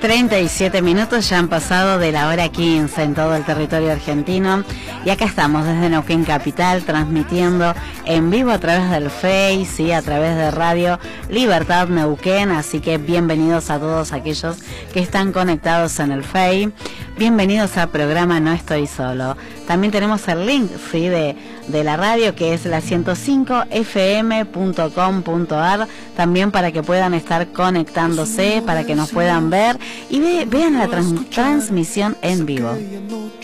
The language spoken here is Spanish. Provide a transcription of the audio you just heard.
37 minutos ya han pasado de la hora 15 en todo el territorio argentino y acá estamos desde Neuquén Capital transmitiendo en vivo a través del Face y a través de Radio Libertad Neuquén, así que bienvenidos a todos aquellos que están conectados en el Face, bienvenidos al programa No Estoy Solo. También tenemos el link de la radio que es la 105fm.com.ar, también para que puedan estar conectándose, para que nos puedan ver y vean la transmisión en vivo.